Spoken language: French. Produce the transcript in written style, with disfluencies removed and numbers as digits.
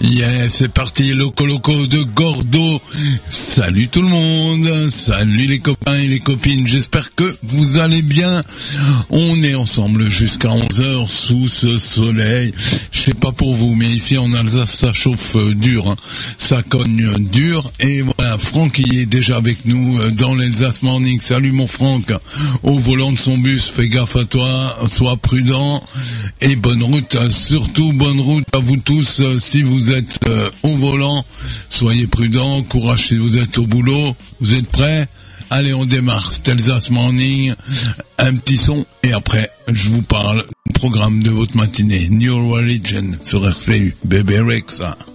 Yeah, c'est parti, Loco Loco de Gordo. Salut tout le monde, salut les copains et les copines, j'espère que vous allez bien. On est ensemble jusqu'à 11h sous ce soleil. Je sais pas pour vous, mais ici en Alsace ça chauffe dur, hein. Ça cogne dur. Et voilà, Franck il est déjà avec nous dans l'Alsace Morning. Salut mon Franck, au volant de son bus, fais gaffe à toi, sois prudent et bonne route, surtout bonne route à vous tous. Si vous êtes au volant, soyez prudents, courage si vous êtes au boulot. Vous êtes prêts? Allez, on démarre. C'est Alsace Morning, un petit son et après je vous parle du programme de votre matinée. New Religion sur RCU, Bébé Rexha.